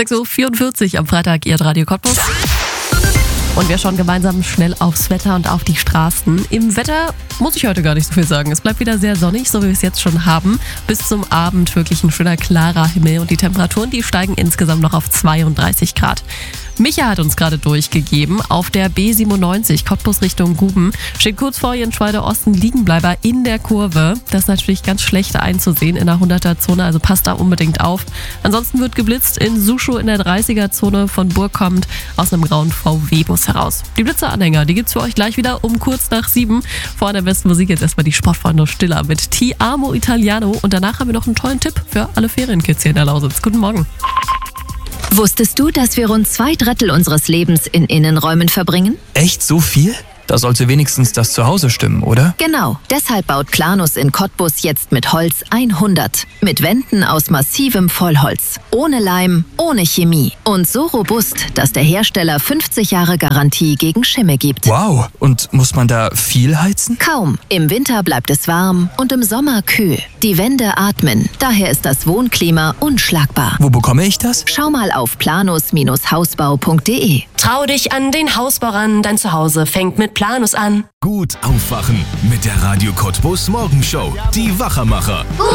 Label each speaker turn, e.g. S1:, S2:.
S1: 6:44 Uhr am Freitag, ihr Radio Cottbus. Und wir schauen gemeinsam schnell aufs Wetter und auf die Straßen. Im Wetter muss ich heute gar nicht so viel sagen. Es bleibt wieder sehr sonnig, so wie wir es jetzt schon haben. Bis zum Abend wirklich ein schöner, klarer Himmel. Und die Temperaturen, die steigen insgesamt noch auf 32 Grad. Micha hat uns gerade durchgegeben, auf der B97 Cottbus Richtung Guben steht kurz vor Jenschwalde Osten Liegenbleiber in der Kurve. Das ist natürlich ganz schlecht einzusehen in der 100er-Zone, also passt da unbedingt auf. Ansonsten wird geblitzt in Suschow in der 30er-Zone von Burg kommt aus einem grauen VW-Bus heraus. Die Blitzeranhänger, die gibt's für euch gleich wieder um kurz nach 7. Vor der besten Musik jetzt erstmal die Sportfreunde Stiller mit Ti Amo Italiano und danach haben wir noch einen tollen Tipp für alle Ferienkids hier in der Lausitz. Guten Morgen.
S2: Wusstest du, dass wir rund 2/3 unseres Lebens in Innenräumen verbringen?
S3: Echt so viel? Da sollte wenigstens das Zuhause stimmen, oder?
S2: Genau. Deshalb baut Planus in Cottbus jetzt mit Holz 100. Mit Wänden aus massivem Vollholz. Ohne Leim, ohne Chemie. Und so robust, dass der Hersteller 50 Jahre Garantie gegen Schimmel gibt.
S3: Wow. Und muss man da viel heizen?
S2: Kaum. Im Winter bleibt es warm und im Sommer kühl. Die Wände atmen. Daher ist das Wohnklima unschlagbar.
S3: Wo bekomme ich das?
S2: Schau mal auf planus-hausbau.de.
S4: Trau dich an den Hausbau ran, dein Zuhause fängt mit Planus an.
S5: Gut aufwachen mit der Radio Cottbus Morgenshow. Die Wachermacher.